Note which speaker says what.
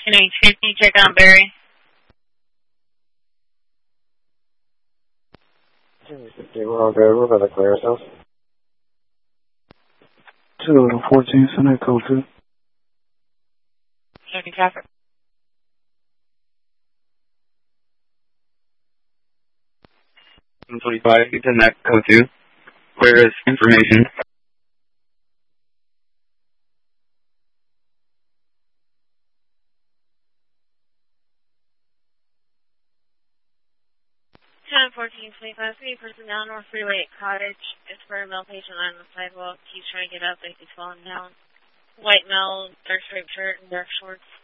Speaker 1: NH50, check on Barry.
Speaker 2: NH50, we're all good. We're about to clear ourselves.
Speaker 3: 214, send that code 2.
Speaker 1: Checking traffic.
Speaker 4: 125, you send that code 2. Where is information?
Speaker 1: Ten 1425, 3 personnel, North Freeway Cottage. It's for a male patient on the sidewalk. He's trying to get up, but he's falling down. White male, dark striped shirt and dark shorts.